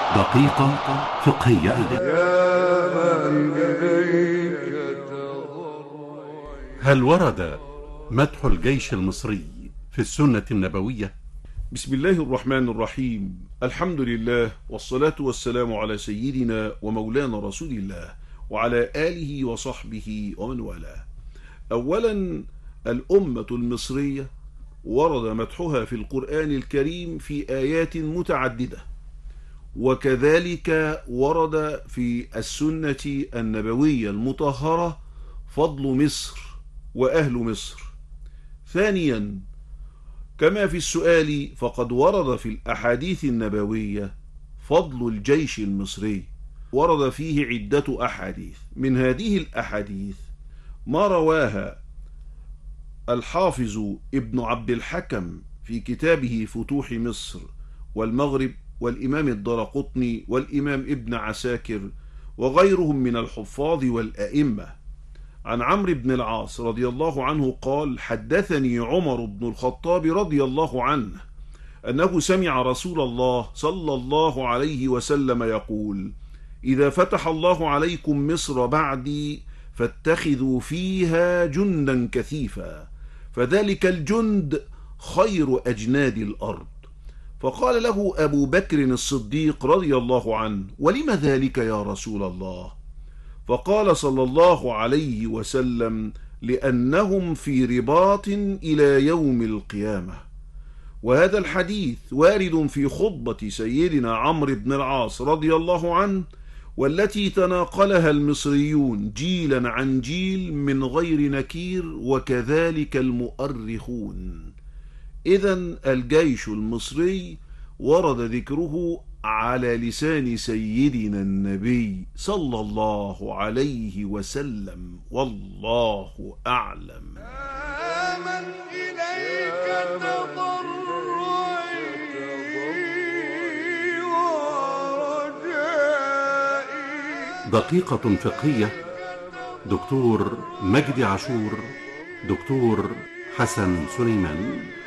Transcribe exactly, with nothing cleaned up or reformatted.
دقيقة فقهية. هل ورد مدح الجيش المصري في السنة النبوية؟ بسم الله الرحمن الرحيم. الحمد لله والصلاة والسلام على سيدنا ومولانا رسول الله وعلى آله وصحبه ومن والاه. أولا، الأمة المصرية ورد مدحها في القرآن الكريم في آيات متعددة، وكذلك ورد في السنة النبوية المطهرة فضل مصر وأهل مصر. ثانيا، كما في السؤال فقد ورد في الأحاديث النبوية فضل الجيش المصري، ورد فيه عدة أحاديث. من هذه الأحاديث ما رواها الحافظ ابن عبد الحكم في كتابه فتوح مصر والمغرب، والإمام الدرقطني والإمام ابن عساكر وغيرهم من الحفاظ والأئمة، عن عمرو بن العاص رضي الله عنه قال: حدثني عمر بن الخطاب رضي الله عنه أنه سمع رسول الله صلى الله عليه وسلم يقول: إذا فتح الله عليكم مصر بعدي فاتخذوا فيها جندا كثيفا، فذلك الجند خير أجناد الأرض. فقال له أبو بكر الصديق رضي الله عنه: ولم ذلك يا رسول الله؟ فقال صلى الله عليه وسلم: لأنهم في رباط إلى يوم القيامة. وهذا الحديث وارد في خطبة سيدنا عمرو بن العاص رضي الله عنه، والتي تناقلها المصريون جيلا عن جيل من غير نكير، وكذلك المؤرخون. إذن الجيش المصري ورد ذكره على لسان سيدنا النبي صلى الله عليه وسلم، والله أعلم. آمن إليك تضرعي ورجائي. دقيقة فقهية. دكتور مجدي عاشور، دكتور حسن سليمان.